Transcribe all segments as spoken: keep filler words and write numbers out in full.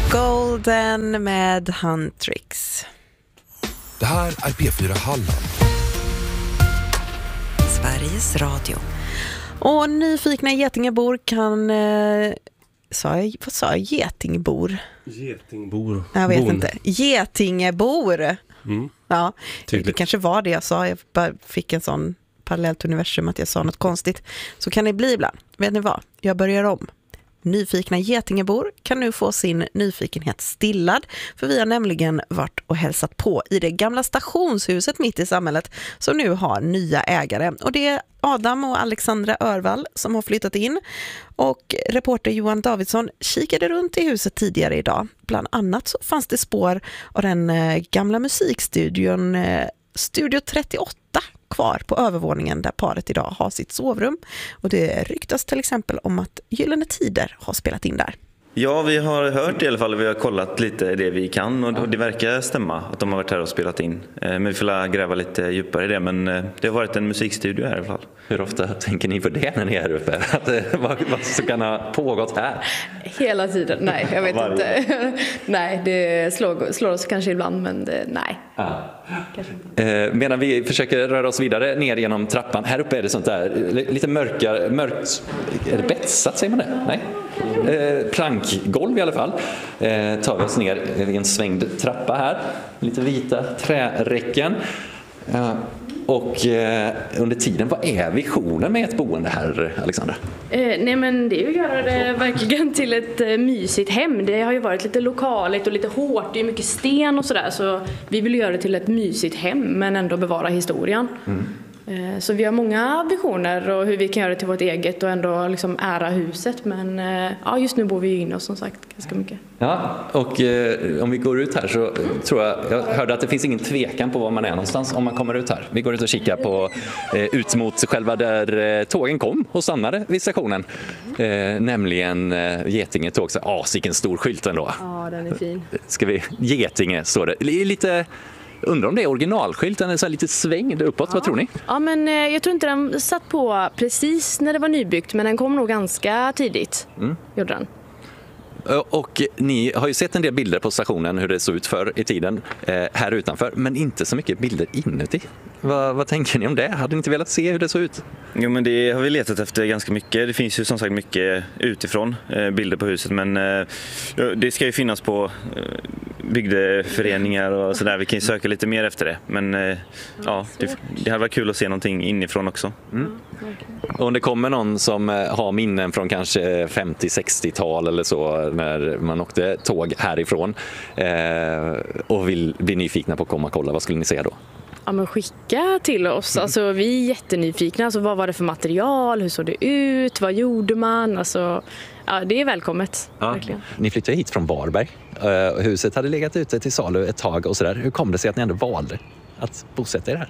Golden med Huntrix. Det här är P fyra Halland. Sveriges Radio. Och nyfikna getingebor kan... Eh, sa jag, vad sa jag? Getingbor? Getingbor. Jag vet Bon. inte. Getingebor. Mm. Ja, Tydligt. det kanske var det jag sa. Jag bara fick en sån parallellt universum att jag sa något konstigt. Så kan det bli ibland. Vet ni vad? Jag börjar om. Nyfikna getingebor kan nu få sin nyfikenhet stillad, för vi har nämligen varit och hälsat på i det gamla stationshuset mitt i samhället som nu har nya ägare. Och det är Adam och Alexandra Örvall som har flyttat in, och reporter Johan Davidsson kikade runt i huset tidigare idag. Bland annat så fanns det spår av den gamla musikstudion Studio trettioåtta kvar på övervåningen där paret idag har sitt sovrum. Och det ryktas till exempel om att Gyllene Tider har spelat in där. Ja, vi har hört i alla fall, vi har kollat lite det vi kan och det verkar stämma att de har varit här och spelat in. Men vi får gräva lite djupare i det, men det har varit en musikstudio här i alla fall. Hur ofta tänker ni på det när ni är här uppe? Att, vad, vad som kan ha pågått här? Hela tiden, nej, jag vet Varje. inte. Nej, det slår, slår oss kanske ibland, men det, nej. Ja. Eh, medan vi försöker röra oss vidare ner genom trappan. Här uppe är det sånt där lite mörkare, mörkt, är det betsat, säger man det? Nej. Eh, plankgolv i alla fall. Eh, tar vi oss ner i en svängd trappa här. Lite vita träräcken. Eh, och eh, under tiden, vad är visionen med ett boende här, Alexandra? Eh, nej men det är ju att göra det verkligen till ett eh, mysigt hem. Det har ju varit lite lokaligt och lite hårt, det är mycket sten och sådär. Så vi vill göra det till ett mysigt hem men ändå bevara historien. Mm. Eh, så vi har många visioner och hur vi kan göra det till vårt eget och ändå liksom ära huset. Men eh, ja, just nu bor vi ju in oss som sagt ganska mycket. Ja, och eh, om vi går ut här så tror jag, jag hörde att det finns ingen tvekan på var man är någonstans om man kommer ut här. Vi går ut och kikar på eh, ut mot själva där eh, tågen kom och stannade vid stationen. Eh, nämligen eh, Getinge tåg, så ah, vilken stor skylt ändå. Ja, den är fin. Ska vi, Getinge står det. Lite, undrar om det är originalskylten eller så här lite svängd uppåt, ja. Vad tror ni? Ja, men eh, jag tror inte den satt på precis när det var nybyggt, men den kom nog ganska tidigt, mm. gjorde den. Och ni har ju sett en del bilder på stationen hur det såg ut förr i tiden eh, här utanför, men inte så mycket bilder inuti. Va, vad tänker ni om det? Hade ni inte velat se hur det såg ut? Jo, men det har vi letat efter ganska mycket. Det finns ju som sagt mycket utifrån eh, bilder på huset, men eh, det ska ju finnas på eh, bygdeföreningar och sådär. Vi kan ju söka lite mer efter det, men eh, ja, det, det hade varit kul att se någonting inifrån också. Mm. Och om det kommer någon som har minnen från kanske femtio-sextiotal eller så när man åkte tåg härifrån eh, och vill bli nyfikna på att komma och kolla, vad skulle ni säga då? Ja, men skicka till oss. Alltså, vi är jättenyfikna. Alltså, vad var det för material? Hur såg det ut? Vad gjorde man? Alltså, ja, det är välkommet. Ja. Verkligen. Ni flyttade hit från Varberg. Uh, huset hade legat ute till salu ett tag och sådär. Hur kom det sig att ni ändå valde att bosätta er här?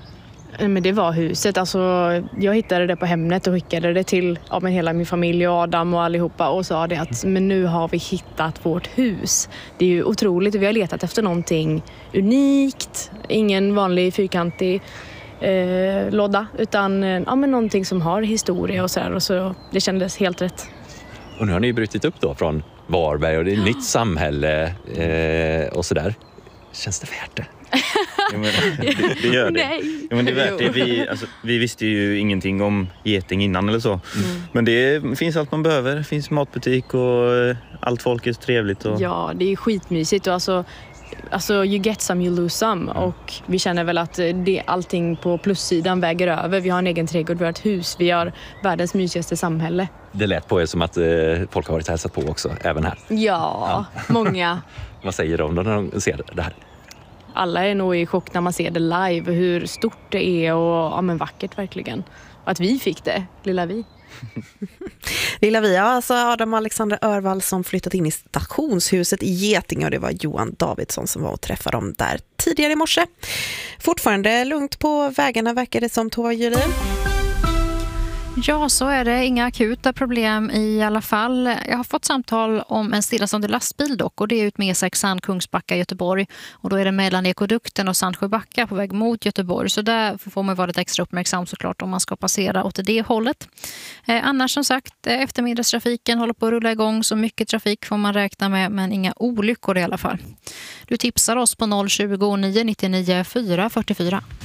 Men det var huset. Alltså, jag hittade det på Hemnet och skickade det till ja, men hela min familj och Adam och allihopa och sa det att men nu har vi hittat vårt hus. Det är ju otroligt och vi har letat efter någonting unikt. Ingen vanlig fyrkantig eh, låda utan ja, men någonting som har historia och sådär. Och så det kändes helt rätt. Och nu har ni brutit upp då från Varberg och det är ett nytt samhälle eh, och sådär. Känns det värt det? Ja, men det, det gör det. Nej. Ja, men det är värt det. Vi, alltså, vi visste ju ingenting om Geting innan eller så. Mm. Men det finns allt man behöver. Det finns matbutik och allt folk är trevligt. Och... Ja, det är skitmysigt. Och alltså, alltså, you get some, you lose some. Mm. Och vi känner väl att det, allting på plussidan väger över. Vi har en egen trädgård, vi har ett hus. Vi har världens mysigaste samhälle. Det lät på er som att eh, folk har varit hälsat på också, även här. Ja, ja. Många. Vad säger de när de ser det här? Alla är nog i chock när man ser det live, hur stort det är och ja, men vackert verkligen. Och att vi fick det, lilla vi. Lilla vi, ja, alltså Adam och Alexandra Örvall som flyttat in i stationshuset i Getinge, och det var Johan Davidsson som var och träffade dem där tidigare i morse. Fortfarande lugnt på vägarna verkar det som, Tova Julin. Ja, så är det. Inga akuta problem i alla fall. Jag har fått samtal om en stillastående lastbil dock, och det är ut med E sex Kungsbacka, Göteborg. Och då är det mellan Ekodukten och Sandsjöbacka på väg mot Göteborg. Så där får man vara lite extra uppmärksam såklart om man ska passera åt det hållet. Eh, annars som sagt, eftermiddagstrafiken håller på att rulla igång, så mycket trafik får man räkna med, men inga olyckor i alla fall. Du tipsar oss på noll tjugo, nio nio nio, fyra fyra fyra.